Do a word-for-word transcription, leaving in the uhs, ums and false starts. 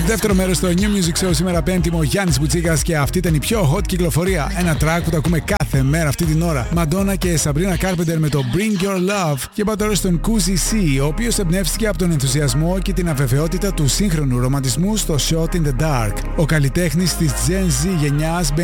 Δεύτερο μέρος στο New Music Show σήμερα Πέμπτη, ο Γιάννης Μπουτσίκας και αυτή ήταν η πιο hot κυκλοφορία. Ένα track που το ακούμε κάθε μέρα αυτή την ώρα. Madonna και Sabrina Carpenter με το Bring Your Love. Και πάω τώρα στον Cousy C, ο οποίος εμπνεύστηκε από τον ενθουσιασμό και την αβεβαιότητα του σύγχρονου ρομαντισμού στο Shot in the Dark. Ο καλλιτέχνης της Gen Z γενιάς